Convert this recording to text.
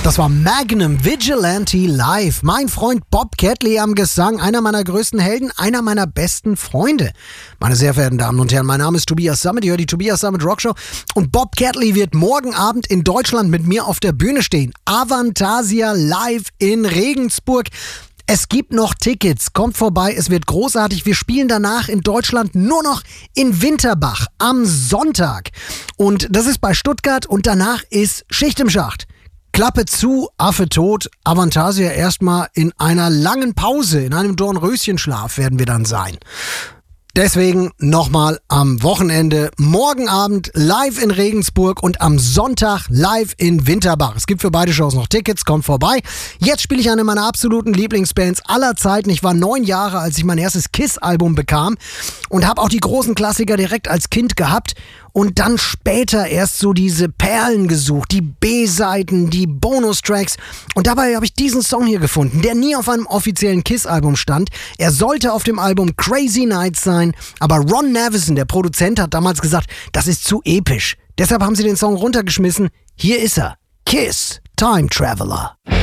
Das war Magnum Vigilante Live. Mein Freund Bob Catley am Gesang, einer meiner größten Helden, einer meiner besten Freunde. Meine sehr verehrten Damen und Herren, mein Name ist Tobias Sammet, ihr hört die Tobias Sammet Rockshow und Bob Catley wird morgen Abend in Deutschland mit mir auf der Bühne stehen. Avantasia live in Regensburg. Es gibt noch Tickets, kommt vorbei, es wird großartig. Wir spielen danach in Deutschland nur noch in Winterbach am Sonntag. Und das ist bei Stuttgart und danach ist Schicht im Schacht. Klappe zu, Affe tot, Avantasia erstmal in einer langen Pause, in einem Dornröschenschlaf werden wir dann sein. Deswegen nochmal am Wochenende, morgen Abend live in Regensburg und am Sonntag live in Winterbach. Es gibt für beide Shows noch Tickets, kommt vorbei. Jetzt spiele ich eine meiner absoluten Lieblingsbands aller Zeiten. Ich war 9 Jahre, als ich mein erstes KISS-Album bekam und habe auch die großen Klassiker direkt als Kind gehabt. Und dann später erst so diese Perlen gesucht, die B-Seiten, die Bonustracks. Und dabei habe ich diesen Song hier gefunden, der nie auf einem offiziellen KISS-Album stand. Er sollte auf dem Album Crazy Nights sein, aber Ron Nevison, der Produzent, hat damals gesagt, das ist zu episch. Deshalb haben sie den Song runtergeschmissen. Hier ist er. KISS, Time Traveler.